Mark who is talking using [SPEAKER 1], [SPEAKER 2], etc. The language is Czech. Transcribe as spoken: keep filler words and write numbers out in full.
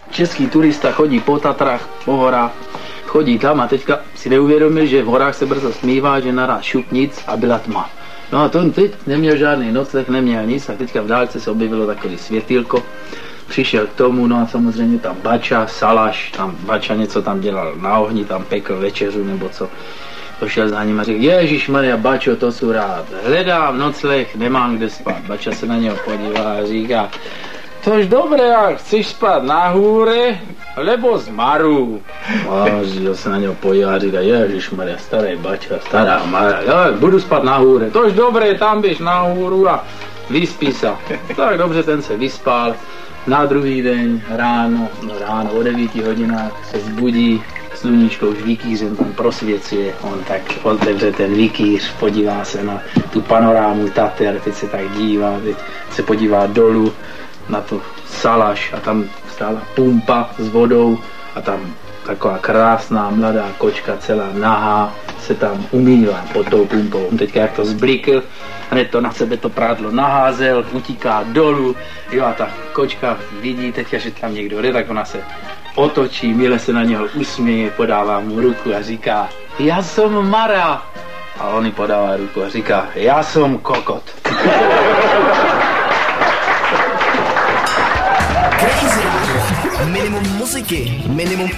[SPEAKER 1] český turista chodí po Tatrách, po horách, chodí tam a teďka si neuvědomil, že v horách se brzo smívá, že naraz šup nic a byla tma. No a to teď neměl žádný nocleh, neměl nic a teďka v dálce se objevilo takový světýlko. Přišel k tomu, no a samozřejmě tam Bača, Salaš, tam Bača něco tam dělal na ohni, tam pekl večeřu nebo co. Pošel za ním a řekl, Ježišmarja, Bačo, to jsou rád, hledám nocleh, nemám kde spát. Bača se na něho podívá a říká, tož dobré, ale chceš spát na hůře, lebo z maru. A se na něho podívá a říká, Ježišmarja, starý Bača, stará Mara, jo, budu spát na hůře, tož dobré, tam běž na hůru a vyspí se. Tak dobře, ten se vyspal. Na druhý den ráno, no ráno o devíti hodinách se zbudí, sluníčko už vikýřem tam prosvěcuje, on tak otevře ten vikýř, podívá se na tu panorámu Tater, teď se tak dívá, teď se podívá dolů na tu Salaš a tam stála pumpa s vodou a tam taková krásná mladá kočka celá nahá se tam umývá pod tou pumpou. On teďka jak to zblikl, hned to na sebe to prádlo naházel, utíká dolů, jo a ta kočka vidí teďka, že tam někdo jde, tak ona se otočí, mile se na něho usměje, podává mu ruku a říká, já jsem Mara. A on jí podává ruku a říká, já jsem kokot.
[SPEAKER 2] Crazy Radio. Minimum muziky, minimum